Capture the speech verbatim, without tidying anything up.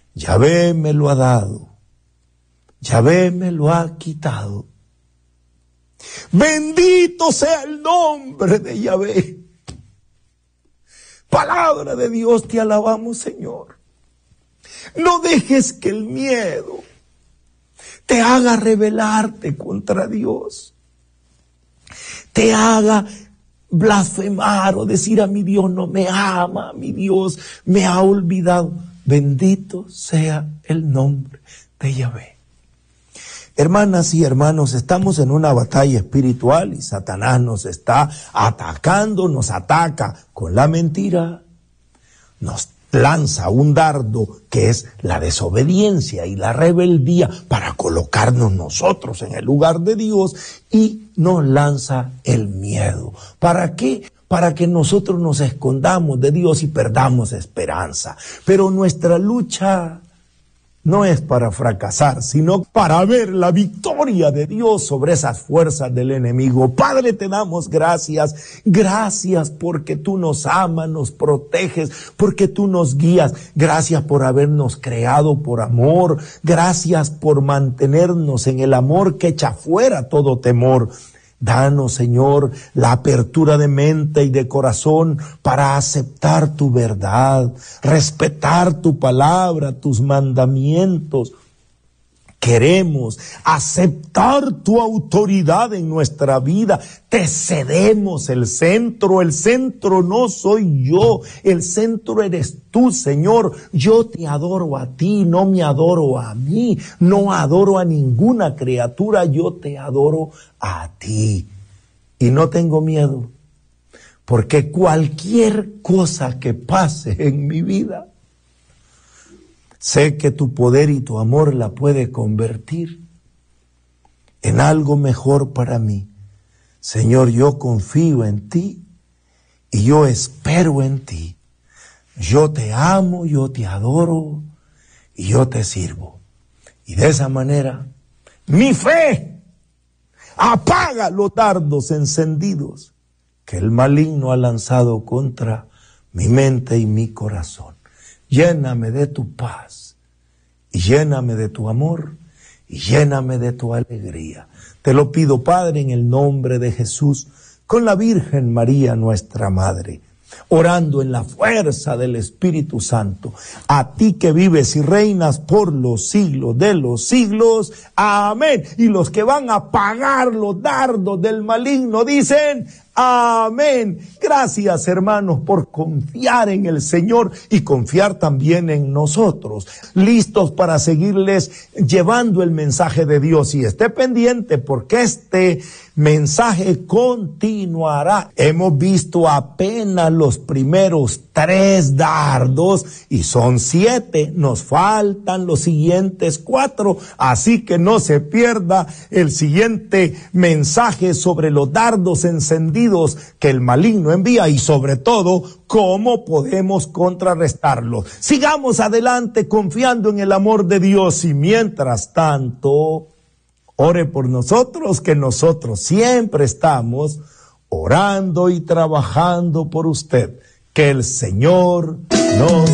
Yahvé me lo ha dado, Yahvé me lo ha quitado. Bendito sea el nombre de Yahvé. Palabra de Dios, te alabamos, Señor. No dejes que el miedo te haga rebelarte contra Dios, te haga blasfemar o decir: a mi Dios no me ama, a mi Dios me ha olvidado. Bendito sea el nombre de Yahvé. Hermanas y hermanos, estamos en una batalla espiritual y Satanás nos está atacando, nos ataca con la mentira, nos lanza un dardo que es la desobediencia y la rebeldía para colocarnos nosotros en el lugar de Dios, y nos lanza el miedo. ¿Para qué? Para que nosotros nos escondamos de Dios y perdamos esperanza. Pero nuestra lucha no es para fracasar, sino para ver la victoria de Dios sobre esas fuerzas del enemigo. Padre, te damos gracias. Gracias porque tú nos amas, nos proteges, porque tú nos guías. Gracias por habernos creado por amor. Gracias por mantenernos en el amor que echa fuera todo temor. Danos, Señor, la apertura de mente y de corazón para aceptar tu verdad, respetar tu palabra, tus mandamientos. Queremos aceptar tu autoridad en nuestra vida. Te cedemos el centro. El centro no soy yo, el centro eres tú, Señor. Yo te adoro a ti, no me adoro a mí, no adoro a ninguna criatura, yo te adoro a ti. Y no tengo miedo, porque cualquier cosa que pase en mi vida, sé que tu poder y tu amor la puede convertir en algo mejor para mí. Señor, yo confío en ti y yo espero en ti. Yo te amo, yo te adoro y yo te sirvo. Y de esa manera, mi fe apaga los dardos encendidos que el maligno ha lanzado contra mi mente y mi corazón. Lléname de tu paz, y lléname de tu amor, y lléname de tu alegría. Te lo pido, Padre, en el nombre de Jesús, con la Virgen María, nuestra Madre, orando en la fuerza del Espíritu Santo, a ti que vives y reinas por los siglos de los siglos. Amén. Y los que van a apagar los dardos del maligno dicen: amén. Gracias, hermanos, por confiar en el Señor y confiar también en nosotros. Listos para seguirles llevando el mensaje de Dios. Y esté pendiente porque este mensaje continuará. Hemos visto apenas los primeros tres dardos y son siete. Nos faltan los siguientes cuatro. Así que no se pierda el siguiente mensaje sobre los dardos encendidos que el maligno envía y sobre todo cómo podemos contrarrestarlo. Sigamos adelante confiando en el amor de Dios y mientras tanto, ore por nosotros, que nosotros siempre estamos orando y trabajando por usted. Que el Señor nos